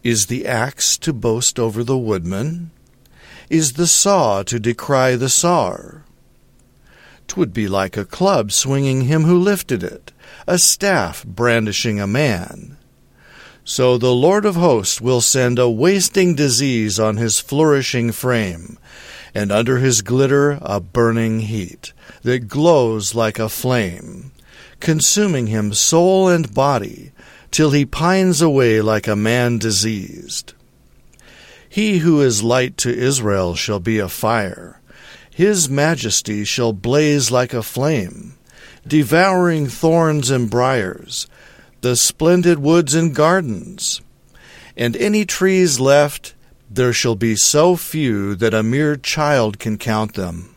Is the axe to boast over the woodman? Is the saw to decry the sawer? 'Twould be like a club swinging him who lifted it, a staff brandishing a man. So the Lord of hosts will send a wasting disease on his flourishing frame, and under his glitter a burning heat that glows like a flame, consuming him soul and body, till he pines away like a man diseased. He who is light to Israel shall be a fire. His majesty shall blaze like a flame, devouring thorns and briars, the splendid woods and gardens. And any trees left, there shall be so few that a mere child can count them.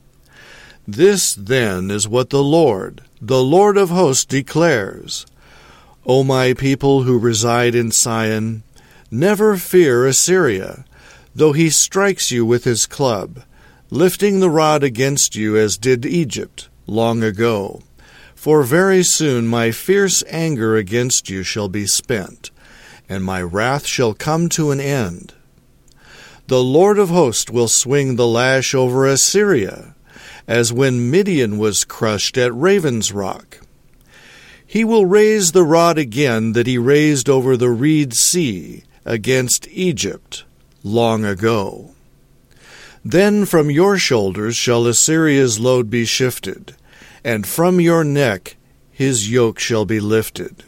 This, then, is what the Lord of hosts, declares. O my people who reside in Sion, never fear Assyria, though he strikes you with his club, lifting the rod against you as did Egypt long ago. For very soon my fierce anger against you shall be spent, and my wrath shall come to an end. The Lord of hosts will swing the lash over Assyria, as when Midian was crushed at Raven's Rock. He will raise the rod again that he raised over the Reed Sea against Egypt long ago. Then from your shoulders shall Assyria's load be shifted, and from your neck his yoke shall be lifted.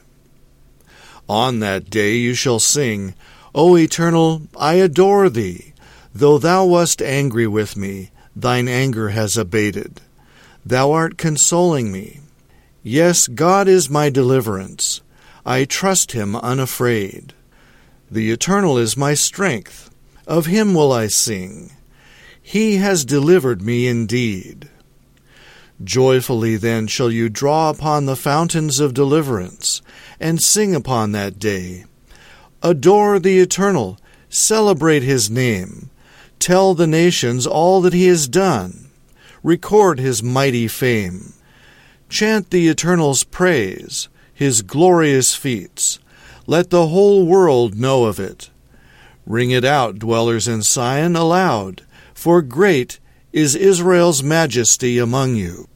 On that day you shall sing, O Eternal, I adore thee. Though thou wast angry with me, thine anger has abated. Thou art consoling me. Yes, God is my deliverance. I trust him unafraid. The Eternal is my strength. Of him will I sing. He has delivered me indeed. Joyfully then shall you draw upon the fountains of deliverance, and sing upon that day. Adore the Eternal, celebrate his name. Tell the nations all that he has done. Record his mighty fame. Chant the Eternal's praise, his glorious feats. Let the whole world know of it. Ring it out, dwellers in Sion, aloud, for great is Israel's majesty among you.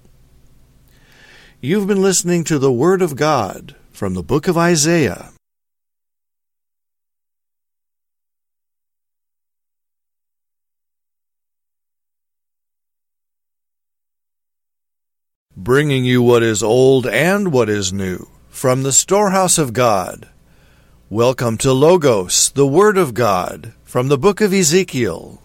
You've been listening to the Word of God from the book of Isaiah. Bringing you what is old and what is new from the storehouse of God. Welcome to Logos, the Word of God, from the book of Ezekiel.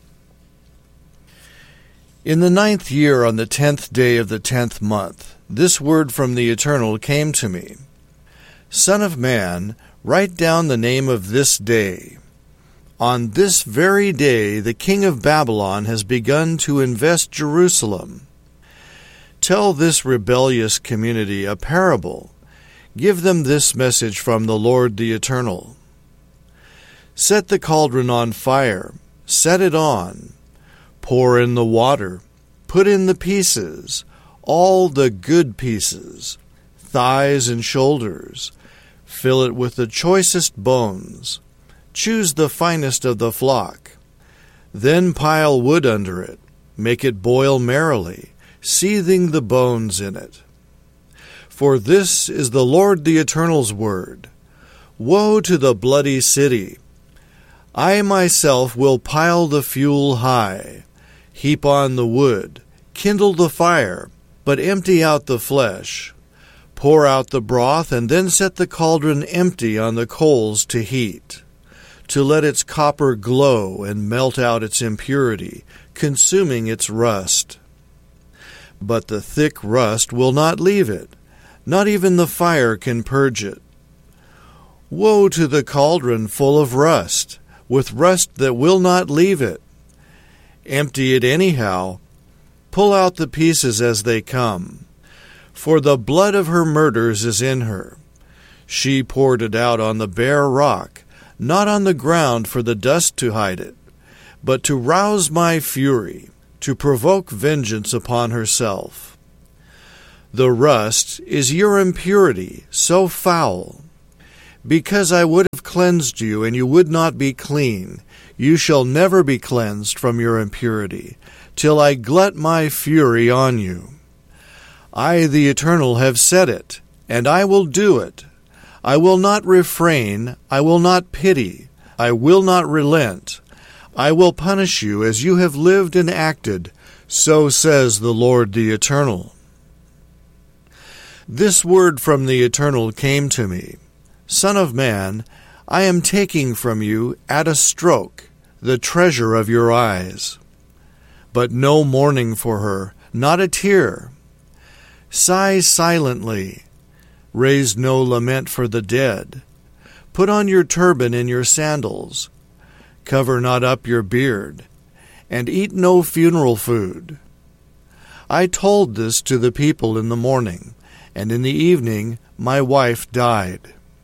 In the 9th year, on the 10th day of the 10th month, this word from the Eternal came to me. Son of man, write down the name of this day. On this very day the king of Babylon has begun to invest Jerusalem. Tell this rebellious community a parable. Give them this message from the Lord the Eternal. Set the cauldron on fire, set it on. Pour in the water, put in the pieces, all the good pieces, thighs and shoulders. Fill it with the choicest bones. Choose the finest of the flock. Then pile wood under it, make it boil merrily, seething the bones in it. For this is the Lord the Eternal's word. Woe to the bloody city! I myself will pile the fuel high, heap on the wood, kindle the fire, but empty out the flesh. Pour out the broth, and then set the cauldron empty on the coals to heat, to let its copper glow and melt out its impurity, consuming its rust. But the thick rust will not leave it, not even the fire can purge it. Woe to the cauldron full of rust, with rust that will not leave it. Empty it anyhow, pull out the pieces as they come. For the blood of her murders is in her. She poured it out on the bare rock, not on the ground for the dust to hide it, but to rouse my fury, to provoke vengeance upon herself. The rust is your impurity, so foul. Because I would have cleansed you, and you would not be clean. You shall never be cleansed from your impurity, till I glut my fury on you. I, the Eternal, have said it, and I will do it. I will not refrain, I will not pity, I will not relent. I will punish you as you have lived and acted, so says the Lord the Eternal. This word from the Eternal came to me. Son of man, I am taking from you at a stroke the treasure of your eyes. But no mourning for her, not a tear. Sigh silently. Raise no lament for the dead. Put on your turban and your sandals. Cover not up your beard, and eat no funeral food. I told this to the people in the morning, and in the evening my wife died.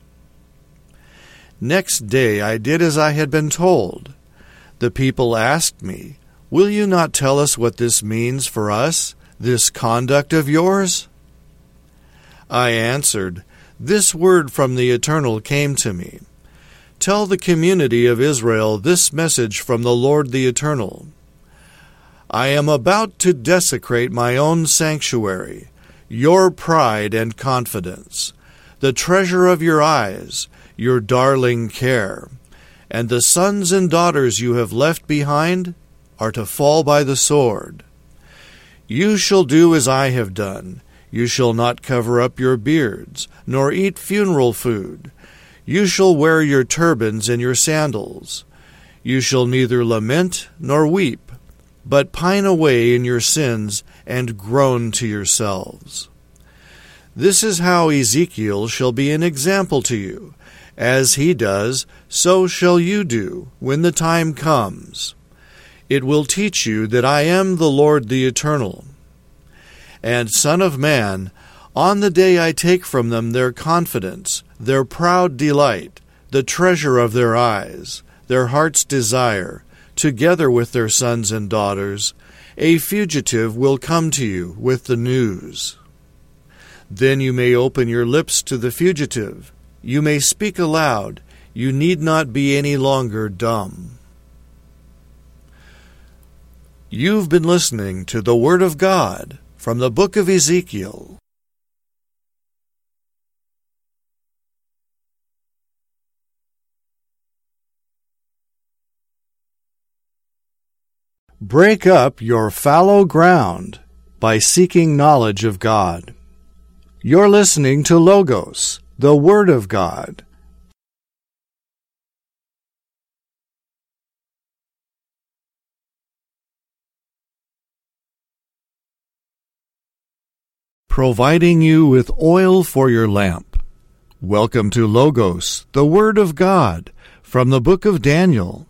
Next day I did as I had been told. The people asked me, Will you not tell us what this means for us, this conduct of yours? I answered, This word from the Eternal came to me. Tell the community of Israel this message from the Lord the Eternal. I am about to desecrate my own sanctuary, your pride and confidence, the treasure of your eyes, your darling care, and the sons and daughters you have left behind are to fall by the sword. You shall do as I have done. You shall not cover up your beards, nor eat funeral food. You shall wear your turbans and your sandals. You shall neither lament nor weep, but pine away in your sins and groan to yourselves. This is how Ezekiel shall be an example to you. As he does, so shall you do when the time comes. It will teach you that I am the Lord the Eternal. And, Son of man, on the day I take from them their confidence, their proud delight, the treasure of their eyes, their heart's desire, together with their sons and daughters, a fugitive will come to you with the news. Then you may open your lips to the fugitive. You may speak aloud. You need not be any longer dumb. You've been listening to the Word of God from the book of Ezekiel. Break up your fallow ground by seeking knowledge of God. You're listening to Logos, the Word of God. Providing you with oil for your lamp. Welcome to Logos, the Word of God, from the book of Daniel.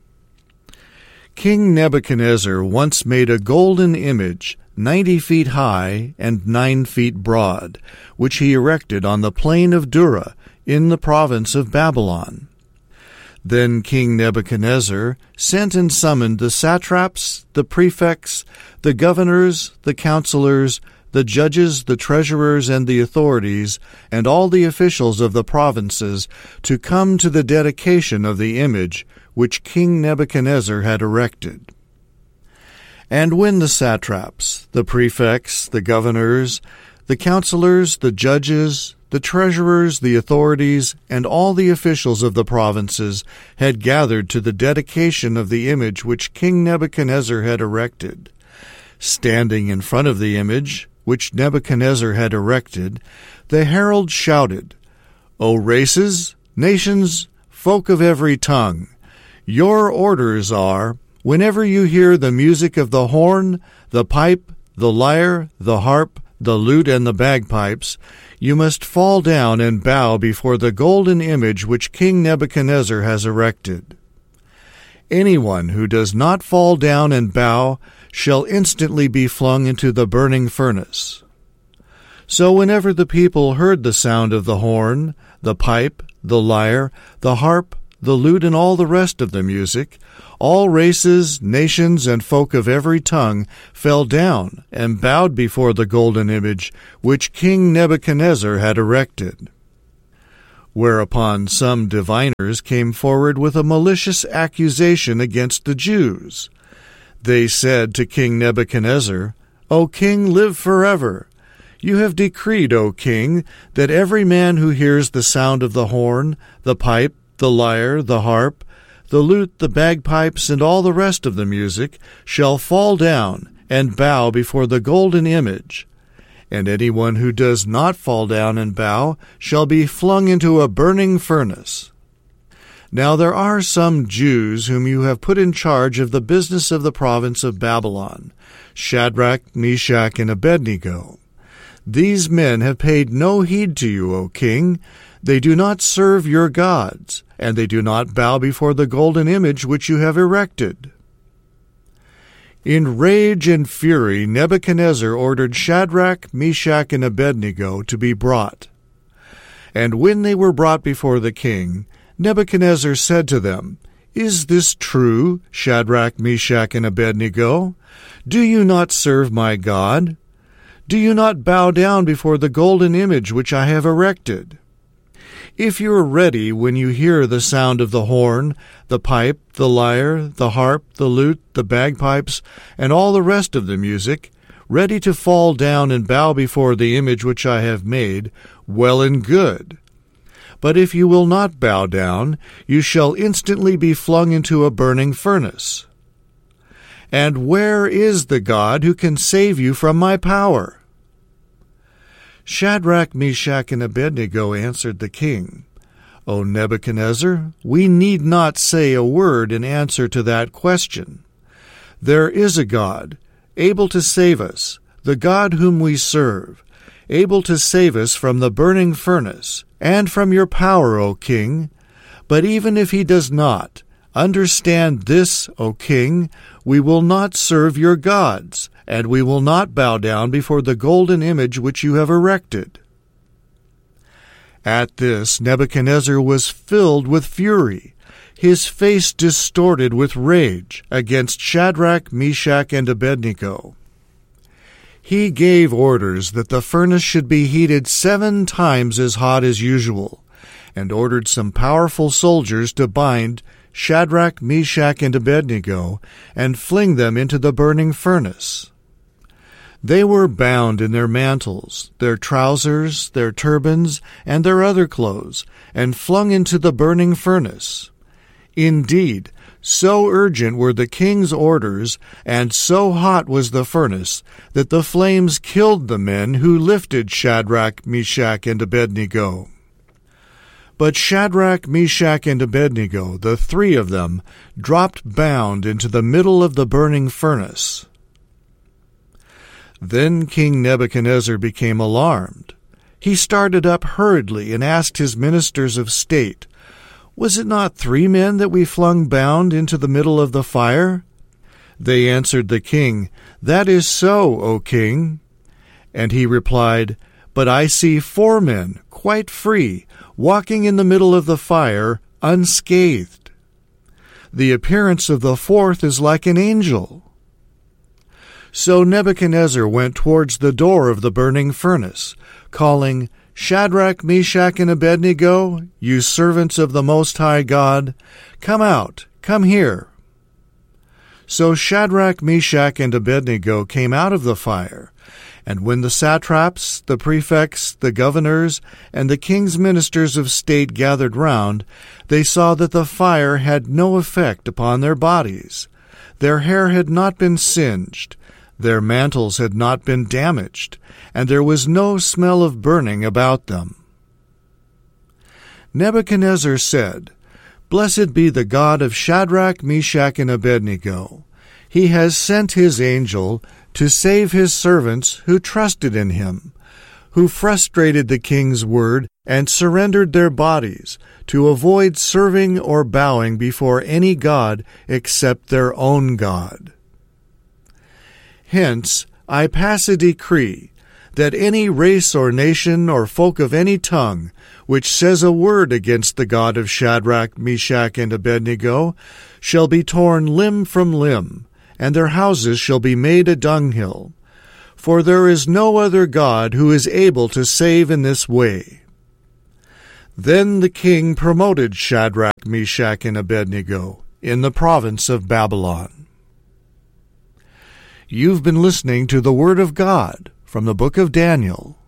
King Nebuchadnezzar once made a golden image 90 feet high and 9 feet broad, which he erected on the plain of Dura in the province of Babylon. Then King Nebuchadnezzar sent and summoned the satraps, the prefects, the governors, the counselors, the judges, the treasurers, and the authorities, and all the officials of the provinces to come to the dedication of the image which King Nebuchadnezzar had erected. And when the satraps, the prefects, the governors, the counselors, the judges, the treasurers, the authorities, and all the officials of the provinces had gathered to the dedication of the image which King Nebuchadnezzar had erected, standing in front of the image which Nebuchadnezzar had erected, the herald shouted, O races, nations, folk of every tongue, your orders are, whenever you hear the music of the horn, the pipe, the lyre, the harp, the lute, and the bagpipes, you must fall down and bow before the golden image which King Nebuchadnezzar has erected. Anyone who does not fall down and bow shall instantly be flung into the burning furnace. So whenever the people heard the sound of the horn, the pipe, the lyre, the harp, the lute, and all the rest of the music, all races, nations, and folk of every tongue fell down and bowed before the golden image which King Nebuchadnezzar had erected. Whereupon some diviners came forward with a malicious accusation against the Jews. They said to King Nebuchadnezzar, "O king, live forever. You have decreed, O king, that every man who hears the sound of the horn, the pipe, the lyre, the harp, the lute, the bagpipes, and all the rest of the music, shall fall down and bow before the golden image. And anyone who does not fall down and bow shall be flung into a burning furnace. Now there are some Jews whom you have put in charge of the business of the province of Babylon, Shadrach, Meshach, and Abednego. These men have paid no heed to you, O king. They do not serve your gods, and they do not bow before the golden image which you have erected." In rage and fury, Nebuchadnezzar ordered Shadrach, Meshach, and Abednego to be brought. And when they were brought before the king, Nebuchadnezzar said to them, "Is this true, Shadrach, Meshach, and Abednego? Do you not serve my God? Do you not bow down before the golden image which I have erected? If you are ready when you hear the sound of the horn, the pipe, the lyre, the harp, the lute, the bagpipes, and all the rest of the music, ready to fall down and bow before the image which I have made, well and good. But if you will not bow down, you shall instantly be flung into a burning furnace. And where is the God who can save you from my power?" Shadrach, Meshach, and Abednego answered the king, "O Nebuchadnezzar, we need not say a word in answer to that question. There is a God, able to save us, the God whom we serve, able to save us from the burning furnace, and from your power, O king. But even if he does not, understand this, O king, we will not serve your gods, and we will not bow down before the golden image which you have erected." At this Nebuchadnezzar was filled with fury, his face distorted with rage against Shadrach, Meshach, and Abednego. He gave orders that the furnace should be heated 7 times as hot as usual, and ordered some powerful soldiers to bind Shadrach, Meshach, and Abednego, and fling them into the burning furnace. They were bound in their mantles, their trousers, their turbans, and their other clothes, and flung into the burning furnace. Indeed, so urgent were the king's orders, and so hot was the furnace, that the flames killed the men who lifted Shadrach, Meshach, and Abednego. But Shadrach, Meshach, and Abednego, the 3 of them, dropped bound into the middle of the burning furnace. Then King Nebuchadnezzar became alarmed. He started up hurriedly and asked his ministers of state, "Was it not 3 men that we flung bound into the middle of the fire?" They answered the king, "That is so, O king." And he replied, "But I see 4 men, quite free, walking in the middle of the fire, unscathed. The appearance of the 4th is like an angel." So Nebuchadnezzar went towards the door of the burning furnace, calling, "Shadrach, Meshach, and Abednego, you servants of the Most High God, come out, come here." So Shadrach, Meshach, and Abednego came out of the fire, and when the satraps, the prefects, the governors, and the king's ministers of state gathered round, they saw that the fire had no effect upon their bodies. Their hair had not been singed, their mantles had not been damaged, and there was no smell of burning about them. Nebuchadnezzar said, "Blessed be the God of Shadrach, Meshach, and Abednego. He has sent his angel to save his servants who trusted in him, who frustrated the king's word and surrendered their bodies to avoid serving or bowing before any god except their own God. Hence, I pass a decree that any race or nation or folk of any tongue which says a word against the God of Shadrach, Meshach, and Abednego shall be torn limb from limb, and their houses shall be made a dunghill. For there is no other God who is able to save in this way." Then the king promoted Shadrach, Meshach, and Abednego in the province of Babylon. You've been listening to the Word of God from the book of Daniel.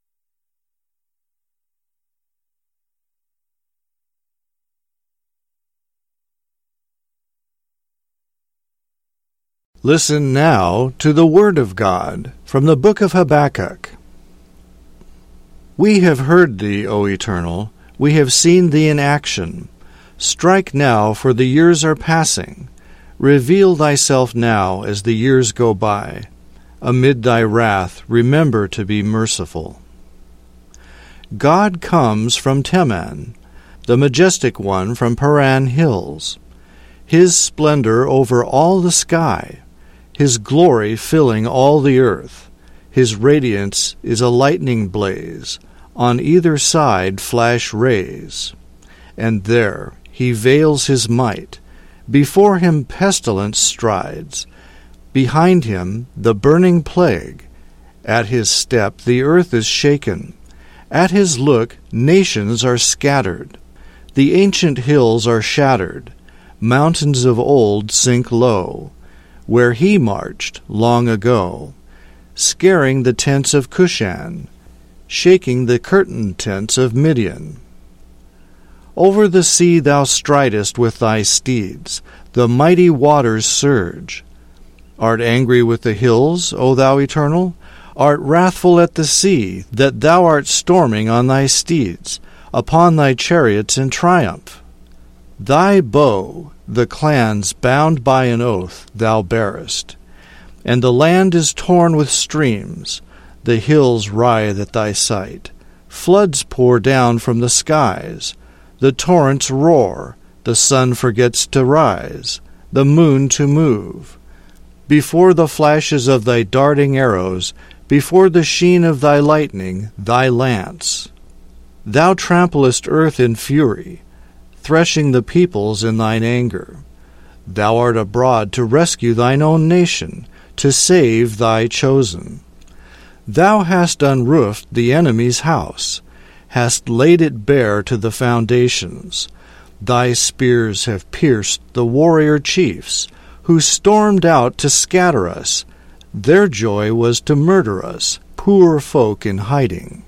Listen now to the Word of God from the book of Habakkuk. We have heard thee, O Eternal, we have seen thee in action. Strike now, for the years are passing. Reveal thyself now as the years go by. Amid thy wrath, remember to be merciful. God comes from Teman, the majestic one from Paran hills. His splendor over all the sky, his glory filling all the earth. His radiance is a lightning blaze. On either side flash rays. And there he veils his might. Before him pestilence strides. Behind him the burning plague. At his step the earth is shaken. At his look nations are scattered. The ancient hills are shattered. Mountains of old sink low. Where he marched long ago, scaring the tents of Cushan, shaking the curtained tents of Midian. Over the sea thou stridest with thy steeds, the mighty waters surge. Art angry with the hills, O thou Eternal? Art wrathful at the sea, that thou art storming on thy steeds, upon thy chariots in triumph? Thy bow, the clans bound by an oath, thou bearest, and the land is torn with streams. The hills writhe at thy sight. Floods pour down from the skies. The torrents roar. The sun forgets to rise, the moon to move. Before the flashes of thy darting arrows, before the sheen of thy lightning, thy lance. Thou tramplest earth in fury, threshing the peoples in thine anger. Thou art abroad to rescue thine own nation, to save thy chosen. Thou hast unroofed the enemy's house, hast laid it bare to the foundations. Thy spears have pierced the warrior chiefs, who stormed out to scatter us. Their joy was to murder us, poor folk in hiding.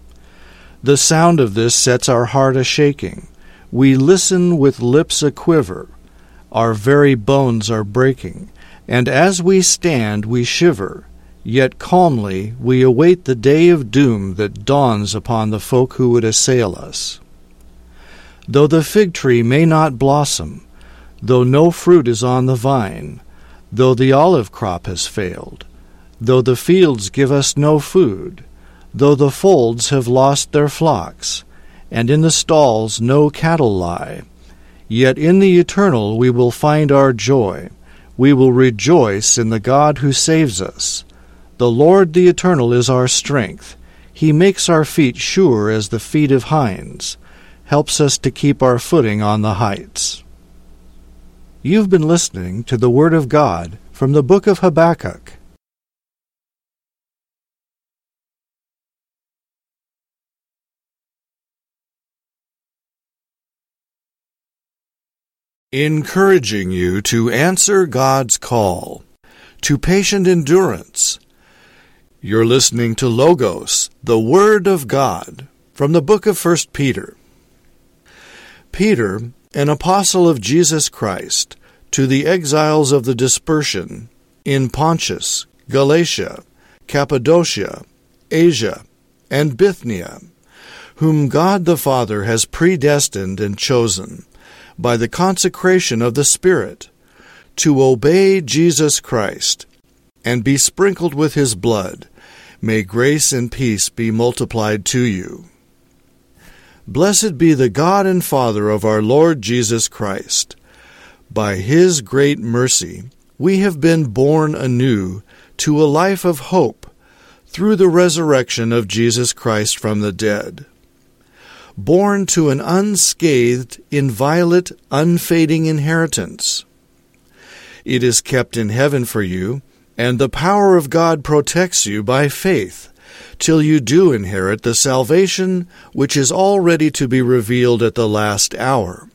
The sound of this sets our heart a-shaking. We listen with lips a-quiver. Our very bones are breaking, and as we stand we shiver. Yet calmly we await the day of doom that dawns upon the folk who would assail us. Though the fig tree may not blossom, though no fruit is on the vine, though the olive crop has failed, though the fields give us no food, though the folds have lost their flocks, and in the stalls no cattle lie, yet in the Eternal we will find our joy. We will rejoice in the God who saves us. The Lord the Eternal is our strength. He makes our feet sure as the feet of hinds, helps us to keep our footing on the heights. You've been listening to the Word of God from the book of Habakkuk. Encouraging you to answer God's call, to patient endurance. You're listening to Logos, the Word of God, from the book of 1 Peter. Peter, an apostle of Jesus Christ, to the exiles of the dispersion in Pontus, Galatia, Cappadocia, Asia, and Bithynia, whom God the Father has predestined and chosen, by the consecration of the Spirit, to obey Jesus Christ, and be sprinkled with his blood. May grace and peace be multiplied to you. Blessed be the God and Father of our Lord Jesus Christ. By his great mercy we have been born anew to a life of hope through the resurrection of Jesus Christ from the dead. Born to an unscathed, inviolate, unfading inheritance. It is kept in heaven for you, and the power of God protects you by faith, till you do inherit the salvation which is already to be revealed at the last hour.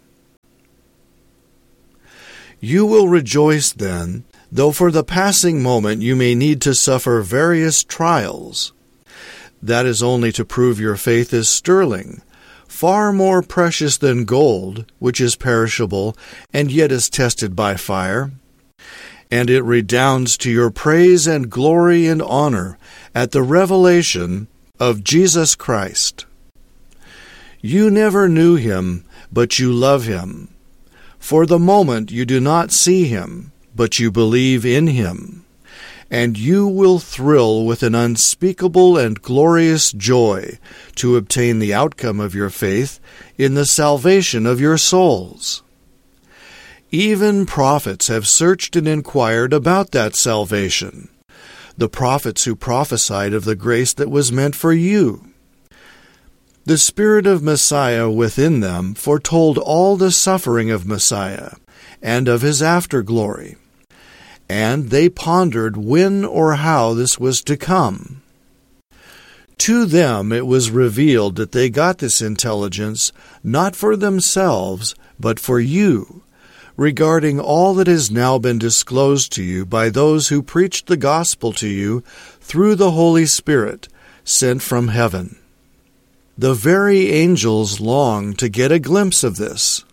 You will rejoice then, though for the passing moment you may need to suffer various trials. That is only to prove your faith is sterling, far more precious than gold, which is perishable, and yet is tested by fire. And it redounds to your praise and glory and honor at the revelation of Jesus Christ. You never knew him, but you love him. For the moment you do not see him, but you believe in him. And you will thrill with an unspeakable and glorious joy to obtain the outcome of your faith in the salvation of your souls. Even prophets have searched and inquired about that salvation, the prophets who prophesied of the grace that was meant for you. The Spirit of Messiah within them foretold all the suffering of Messiah and of his afterglory, and they pondered when or how this was to come. To them it was revealed that they got this intelligence not for themselves, but for you, regarding all that has now been disclosed to you by those who preached the gospel to you through the Holy Spirit sent from heaven. The very angels long to get a glimpse of this.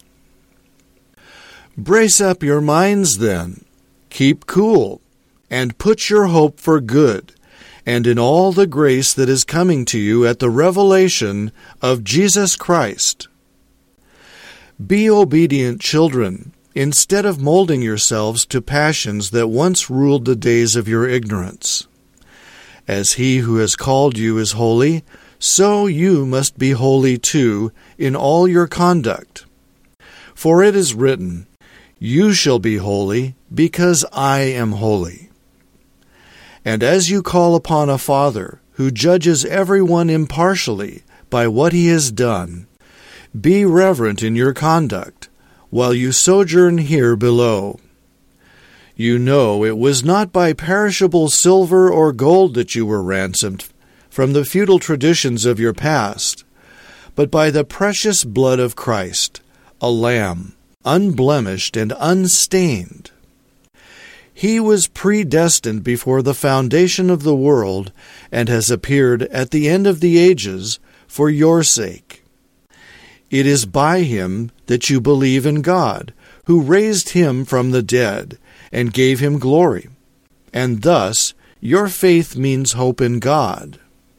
Brace up your minds then, keep cool, and put your hope for good, and in all the grace that is coming to you at the revelation of Jesus Christ. Be obedient children, instead of molding yourselves to passions that once ruled the days of your ignorance. As he who has called you is holy, so you must be holy too in all your conduct. For it is written, "You shall be holy, because I am holy." And as you call upon a Father who judges everyone impartially by what he has done, be reverent in your conduct, while you sojourn here below. You know it was not by perishable silver or gold that you were ransomed from the futile traditions of your past, but by the precious blood of Christ, a lamb, unblemished and unstained. He was predestined before the foundation of the world and has appeared at the end of the ages for your sake. It is by him that you believe in God, who raised him from the dead and gave him glory, and thus your faith means hope in God.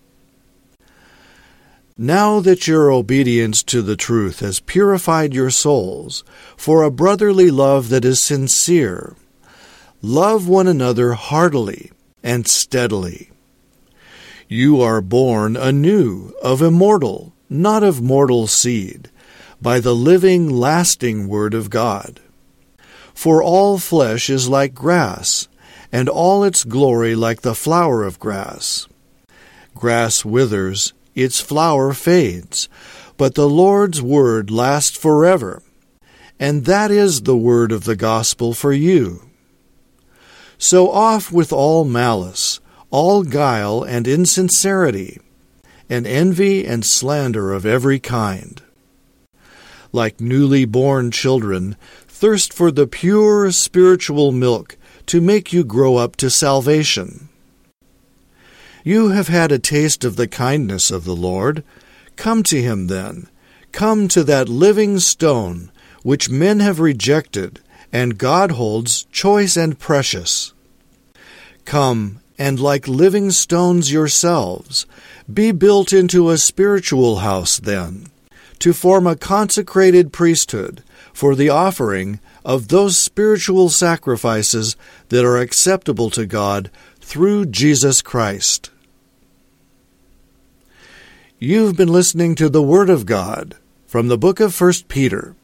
Now that your obedience to the truth has purified your souls for a brotherly love that is sincere, love one another heartily and steadily. You are born anew of immortal, not of mortal seed, by the living, lasting Word of God. For all flesh is like grass, and all its glory like the flower of grass. Grass withers, its flower fades, but the Lord's word lasts forever, and that is the word of the gospel for you. So off with all malice, all guile and insincerity, and envy and slander of every kind. Like newly born children, thirst for the pure spiritual milk to make you grow up to salvation. You have had a taste of the kindness of the Lord. Come to him then. Come to that living stone, which men have rejected, and God holds choice and precious. Come, and like living stones yourselves, be built into a spiritual house then, to form a consecrated priesthood for the offering of those spiritual sacrifices that are acceptable to God through Jesus Christ. You've been listening to the Word of God from the book of 1 Peter.